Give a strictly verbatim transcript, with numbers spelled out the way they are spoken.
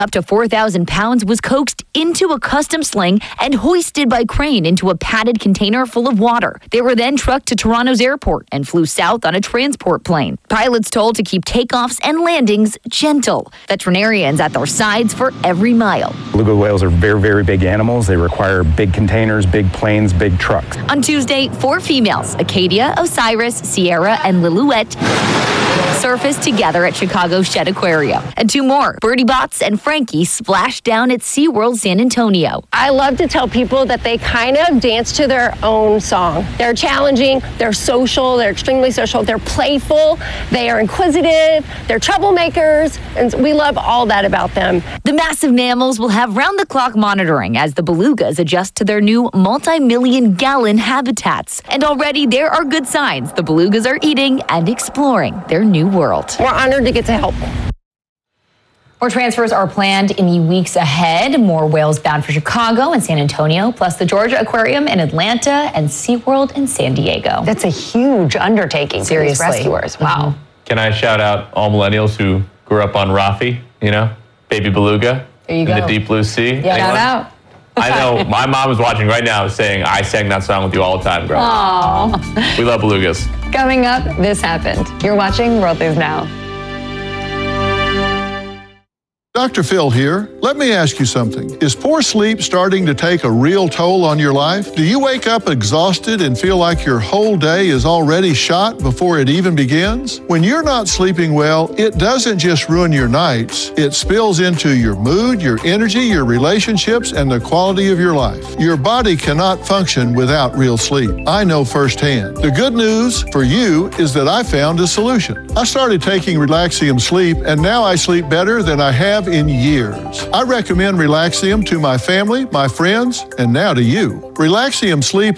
Up to four thousand pounds was coaxed into a custom sling and hoisted by crane into a padded container full of water. They were then trucked to Toronto's airport and flew south on a transport plane. Pilots told to keep takeoffs and landings gentle. Veterinarians at their sides for every mile. Beluga whales are very, very big animals. They require big containers, big planes, big trucks. On Tuesday, four females, Acadia, Osiris, Sierra, and Lillooet, surfaced together at Chicago's Shedd Aquarium. And two more, Birdie Bots and Frankie, splashed down at SeaWorld San Antonio. I love to tell people that they kind of dance to their own song. They're challenging, they're social, they're extremely social, they're playful, they are inquisitive, they're troublemakers, and we love all that about them. The massive mammals will have round-the-clock monitoring as the belugas adjust to their new multi-million gallon habitats. And already there are good signs the belugas are eating and exploring their new world. We're honored to get to help. More transfers are planned in the weeks ahead. More whales bound for Chicago and San Antonio, plus the Georgia Aquarium in Atlanta and SeaWorld in San Diego. That's a huge undertaking Seriously. for these rescuers. Wow. Mm-hmm. Can I shout out all millennials who grew up on Rafi, you know, Baby Beluga There you in go. the deep blue sea? Yeah, shout out. I know my mom is watching right now saying, I sang that song with you all the time, girl. Aww. We love belugas. Coming up, this happened. You're watching World News Now. Doctor Phil here. Let me ask you something. Is poor sleep starting to take a real toll on your life? Do you wake up exhausted and feel like your whole day is already shot before it even begins? When you're not sleeping well, it doesn't just ruin your nights. It spills into your mood, your energy, your relationships, and the quality of your life. Your body cannot function without real sleep. I know firsthand. The good news for you is that I found a solution. I started taking Relaxium Sleep, and now I sleep better than I have in years. I recommend Relaxium to my family, my friends, and now to you. Relaxium Sleep